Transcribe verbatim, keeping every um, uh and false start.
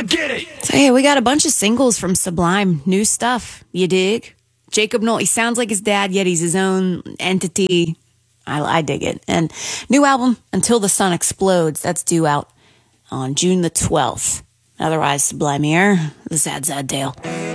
get it. So, hey, we got a bunch of singles from Sublime. New stuff. You dig? Jacob Noel, he sounds like his dad, yet he's his own entity. I, I dig it. And new album, Until the Sun Explodes. That's due out on June the twelfth. Otherwise, Sublime here. The Sad, Sad Tale.